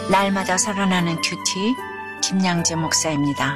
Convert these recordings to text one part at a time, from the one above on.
날마다 살아나는 큐티 김양재 목사입니다.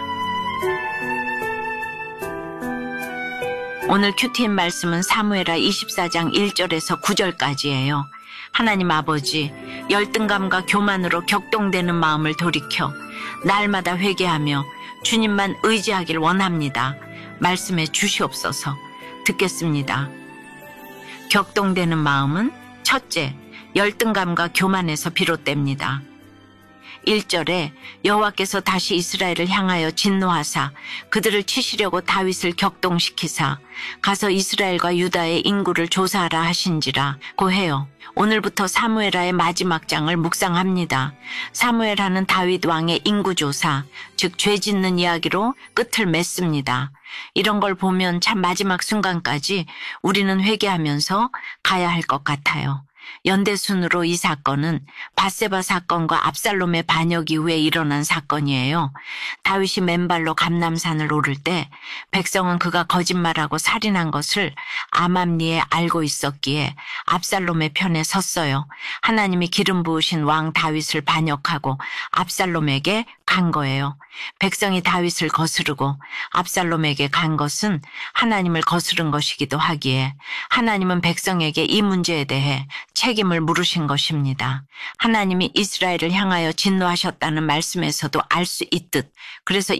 오늘 큐티인 말씀은 사무엘하 24장 1절에서 9절까지예요. 하나님 아버지, 열등감과 교만으로 격동되는 마음을 돌이켜 날마다 회개하며 주님만 의지하길 원합니다. 말씀해 주시옵소서. 듣겠습니다. 격동되는 마음은 첫째, 열등감과 교만에서 비롯됩니다. 1절에 여호와께서 다시 이스라엘을 향하여 진노하사 그들을 치시려고 다윗을 격동시키사 가서 이스라엘과 유다의 인구를 조사하라 하신지라 고해요. 오늘부터 사무엘하의 마지막 장을 묵상합니다. 사무엘하는 다윗 왕의 인구조사, 즉 죄 짓는 이야기로 끝을 맺습니다. 이런 걸 보면 참 마지막 순간까지 우리는 회개하면서 가야 할 것 같아요. 연대순으로 이 사건은 밧세바 사건과 압살롬의 반역 이후에 일어난 사건이에요. 다윗이 맨발로 감람산을 오를 때 백성은 그가 거짓말하고 살인한 것을 아맘리에 알고 있었기에 압살롬의 편에 섰어요. 하나님이 기름 부으신 왕 다윗을 반역하고 압살롬에게 간 거예요. 백성이 다윗을 거스르고 압살롬에게 간 것은 하나님을 거스른 것이기도 하기에 하나님은 백성에게 이 문제에 대해 책임을 물으신 것입니다. 하나님이 이스라엘을 향하여 진노하셨다는 말씀에서도 알 수 있듯 그래서